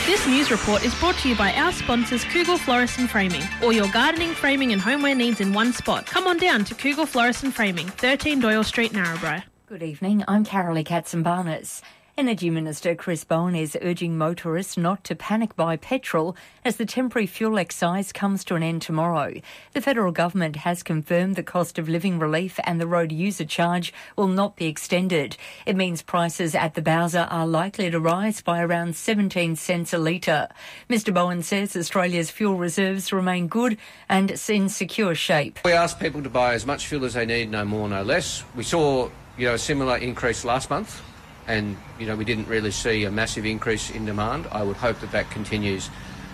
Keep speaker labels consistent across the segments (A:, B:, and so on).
A: This news report is brought to you by our sponsors Cougal Florist and Framing. All your gardening, framing and homeware needs in one spot. Come on down to Cougal Florist and Framing, 13 Doyle Street, Narrabri.
B: Good evening, I'm Carolee Katzenbarnes. Energy Minister Chris Bowen is urging motorists not to panic buy petrol as the temporary fuel excise comes to an end tomorrow. The federal government has confirmed the cost of living relief and the road user charge will not be extended. It means prices at the Bowser are likely to rise by around 17 cents a litre. Mr Bowen says Australia's fuel reserves remain good and in secure shape.
C: We ask people to buy as much fuel as they need, no more, no less. We saw, a similar increase last month. And, we didn't really see a massive increase in demand. I would hope that that continues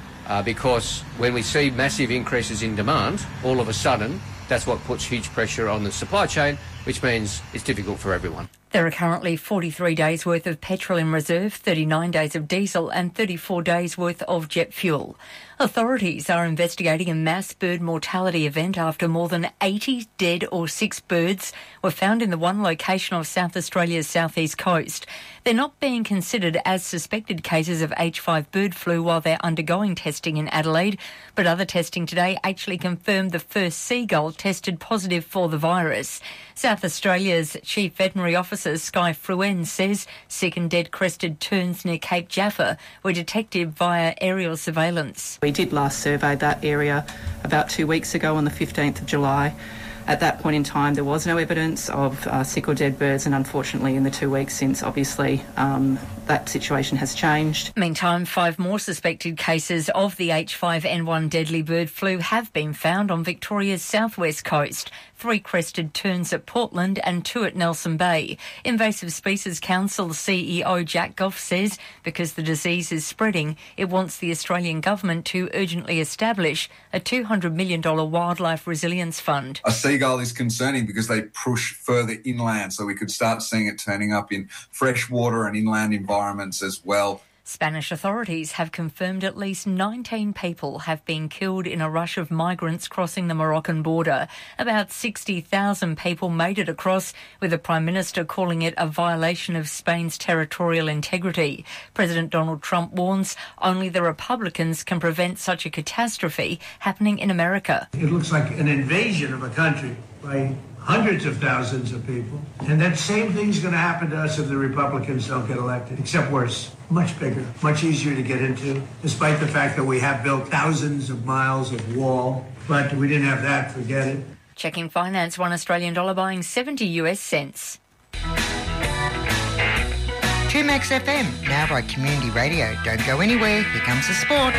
C: because when we see massive increases in demand, all of a sudden, that's what puts huge pressure on the supply chain, which means it's difficult for everyone.
B: There are currently 43 days' worth of petrol in reserve, 39 days of diesel and 34 days' worth of jet fuel. Authorities are investigating a mass bird mortality event after more than 80 dead or sick birds were found in the one location of South Australia's southeast coast. They're not being considered as suspected cases of H5 bird flu while they're undergoing testing in Adelaide, but other testing today actually confirmed the first seagull tested positive for the virus. South Australia's Chief Veterinary Officer Sky Fruen says sick and dead crested terns near Cape Jaffa were detected via aerial surveillance.
D: We did last survey that area about 2 weeks ago on the 15th of July. At that point in time, there was no evidence of sick or dead birds, and unfortunately in the 2 weeks since, obviously, that situation has changed.
B: Meantime, 5 more suspected cases of the H5N1 deadly bird flu have been found on Victoria's southwest coast. 3 crested terns at Portland and 2 at Nelson Bay. Invasive Species Council CEO Jack Goff says because the disease is spreading, it wants the Australian government to urgently establish a $200 million wildlife resilience fund.
E: A seagull is concerning because they push further inland, so we could start seeing it turning up in freshwater and inland environments as well.
B: Spanish authorities have confirmed at least 19 people have been killed in a rush of migrants crossing the Moroccan border. About 60,000 people made it across, with the Prime Minister calling it a violation of Spain's territorial integrity. President Donald Trump warns only the Republicans can prevent such a catastrophe happening in America.
F: It looks like an invasion of a country by hundreds of thousands of people. And that same thing's going to happen to us if the Republicans don't get elected, except worse. Much bigger, much easier to get into, despite the fact that we have built thousands of miles of wall. But we didn't have that, forget it.
B: Checking finance, $1 Australian dollar buying 70 US cents.
G: 2Max FM, Narrabri Community Radio. Don't go anywhere, here comes the sport.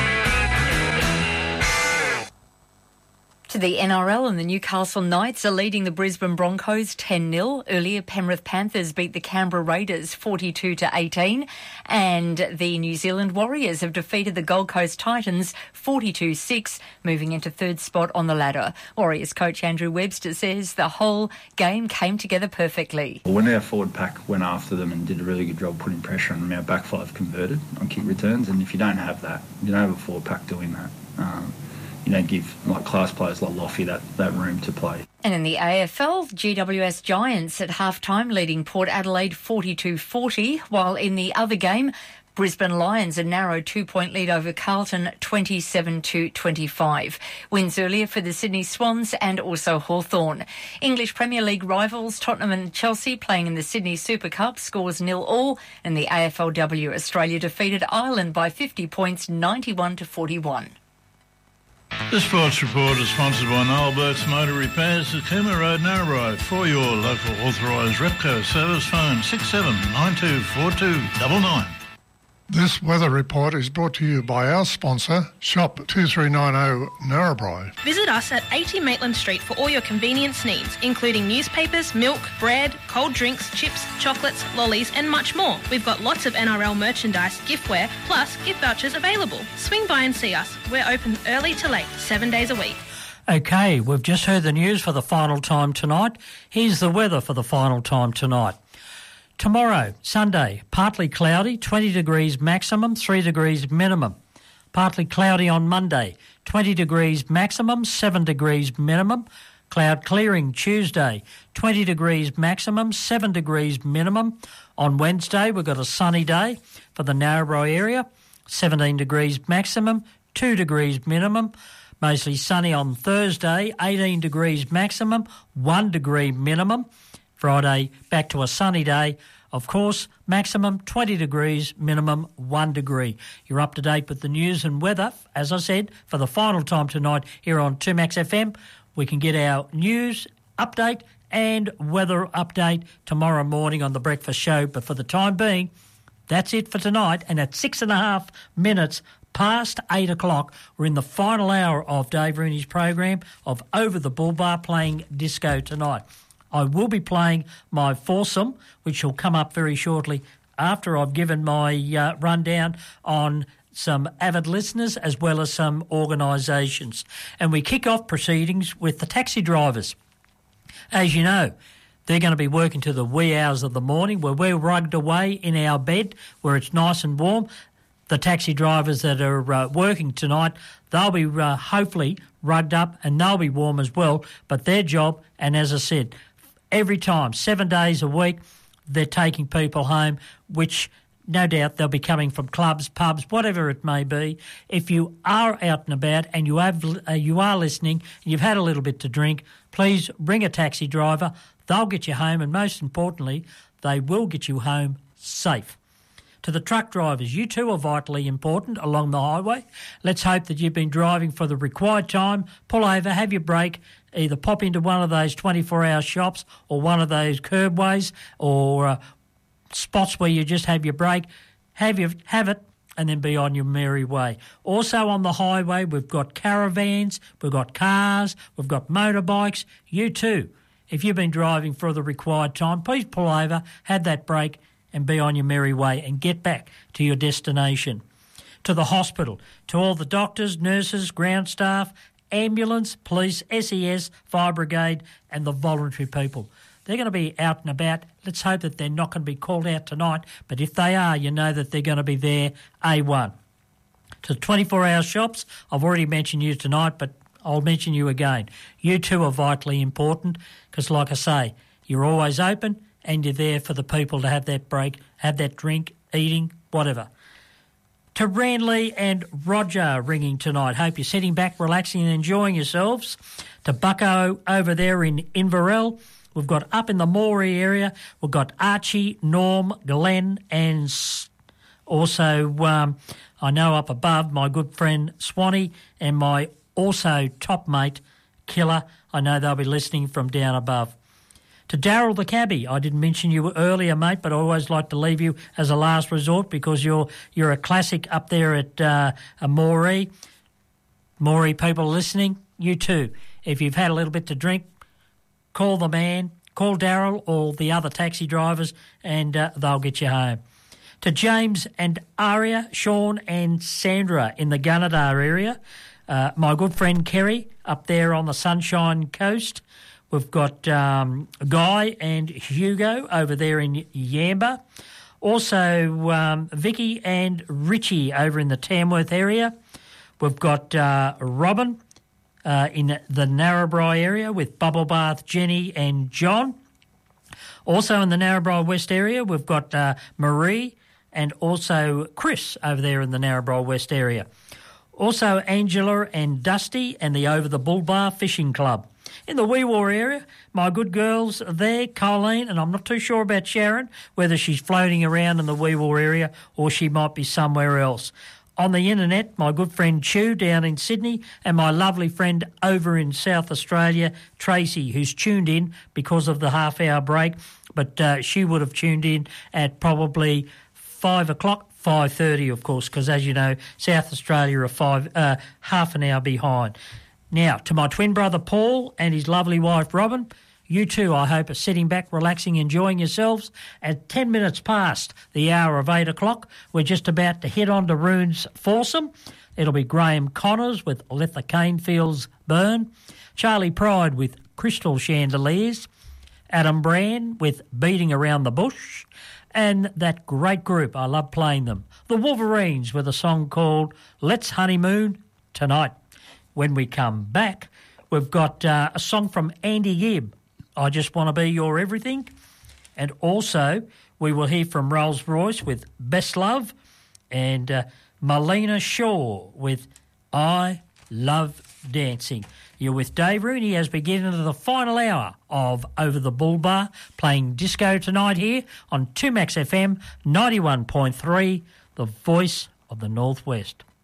B: To the NRL, and the Newcastle Knights are leading the Brisbane Broncos 10-0. Earlier, Penrith Panthers beat the Canberra Raiders 42-18, and the New Zealand Warriors have defeated the Gold Coast Titans 42-6, moving into third spot on the ladder. Warriors coach Andrew Webster says the whole game came together perfectly.
H: When our forward pack went after them and did a really good job putting pressure on them, our back five converted on kick returns, and if you don't have that, you don't have a forward pack doing that. You don't give class players like Loffy that room to play.
B: And in the AFL, GWS Giants at half-time leading Port Adelaide 42-40, while in the other game, Brisbane Lions a narrow 2-point lead over Carlton 27-25. Wins earlier for the Sydney Swans and also Hawthorn. English Premier League rivals Tottenham and Chelsea playing in the Sydney Super Cup scores 0-0, and the AFLW Australia defeated Ireland by 50 points 91-41.
I: The Sports Report is sponsored by Noel Burke's Motor Repairs at Cooma Road, Narrabri. For your local authorised Repco service, phone 67924299.
J: This weather report is brought to you by our sponsor, Shop 2390 Narrabri.
A: Visit us at 80 Maitland Street for all your convenience needs, including newspapers, milk, bread, cold drinks, chips, chocolates, lollies and much more. We've got lots of NRL merchandise, giftware, plus gift vouchers available. Swing by and see us. We're open early to late, 7 days a week.
K: OK, we've just heard the news for the final time tonight. Here's the weather for the final time tonight. Tomorrow, Sunday, partly cloudy, 20 degrees maximum, 3 degrees minimum. Partly cloudy on Monday, 20 degrees maximum, 7 degrees minimum. Cloud clearing Tuesday, 20 degrees maximum, 7 degrees minimum. On Wednesday, we've got a sunny day for the Narrabri area. 17 degrees maximum, 2 degrees minimum. Mostly sunny on Thursday, 18 degrees maximum, 1 degree minimum. Friday, back to a sunny day. Of course, maximum 20 degrees, minimum 1 degree. You're up to date with the news and weather, as I said, for the final time tonight here on 2Max FM. We can get our news update and weather update tomorrow morning on the breakfast show. But for the time being, that's it for tonight. And at 6.5 minutes past 8 o'clock, we're in the final hour of Dave Rooney's program of Over the Bull Bar, playing disco tonight. I will be playing my foursome, which will come up very shortly after I've given my rundown on some avid listeners as well as some organisations. And we kick off proceedings with the taxi drivers. As you know, they're going to be working to the wee hours of the morning where we're rugged away in our bed where it's nice and warm. The taxi drivers that are working tonight, they'll be hopefully rugged up and they'll be warm as well. But their job, and as I said, every time, 7 days a week, they're taking people home, which no doubt they'll be coming from clubs, pubs, whatever it may be. If you are out and about and you are listening and you've had a little bit to drink, please ring a taxi driver. They'll get you home, and most importantly, they will get you home safe. To the truck drivers, you too are vitally important along the highway. Let's hope that you've been driving for the required time. Pull over, have your break, either pop into one of those 24-hour shops or one of those curbways or spots where you just have your break. Have it, and then be on your merry way. Also on the highway, we've got caravans, we've got cars, we've got motorbikes. You too, if you've been driving for the required time, please pull over, have that break, and be on your merry way and get back to your destination. To the hospital, to all the doctors, nurses, ground staff, ambulance, police, SES, fire brigade, and the voluntary people. They're going to be out and about. Let's hope that they're not going to be called out tonight, but if they are, you know that they're going to be there A1. To the 24-hour shops, I've already mentioned you tonight, but I'll mention you again. You too are vitally important because, like I say, you're always open and you're there for the people to have that break, have that drink, eating, whatever. To Ranley and Roger ringing tonight. Hope you're sitting back, relaxing and enjoying yourselves. To Bucko over there in Inverell. We've got up in the Moree area, we've got Archie, Norm, Glenn, and also I know up above my good friend Swanee and my also top mate Killer. I know they'll be listening from down above. To Daryl the cabbie, I didn't mention you earlier, mate, but I always like to leave you as a last resort because you're a classic up there at Moree. Moree people listening, you too. If you've had a little bit to drink, call the man, call Daryl or the other taxi drivers and they'll get you home. To James and Aria, Sean and Sandra in the Gunnedah area. My good friend Kerry up there on the Sunshine Coast. We've got Guy and Hugo over there in Yamba. Also Vicky and Richie over in the Tamworth area. We've got Robin in the Narrabri area with Bubble Bath, Jenny and John. Also in the Narrabri West area, we've got Marie and also Chris over there in the Narrabri West area. Also Angela and Dusty and the Over the Bull Bar Fishing Club. In the Wee Waa area, my good girls there, Colleen, and I'm not too sure about Sharon, whether she's floating around in the Wee Waa area or she might be somewhere else. On the internet, my good friend Chew down in Sydney and my lovely friend over in South Australia, Tracy, who's tuned in because of the half-hour break, but she would have tuned in at probably 5 o'clock, 5:30, of course, because as you know, South Australia are half an hour behind. Now, to my twin brother Paul and his lovely wife Robin, you too, I hope, are sitting back, relaxing, enjoying yourselves. At 10 minutes past the hour of 8 o'clock, we're just about to head on to Rune's foursome. It'll be Graham Connors with Let the Cane Fields Burn, Charlie Pride with Crystal Chandeliers, Adam Brand with Beating Around the Bush, and that great group, I love playing them, the Wolverines, with a song called Let's Honeymoon Tonight. When we come back, we've got a song from Andy Gibb, I Just Want to Be Your Everything. And also, we will hear from Rolls Royce with Best Love. And Melina Shaw with I Love Dancing. You're with Dave Rooney as we get into the final hour of Over the Bull Bar, playing disco tonight here on 2Max FM 91.3, the voice of the Northwest.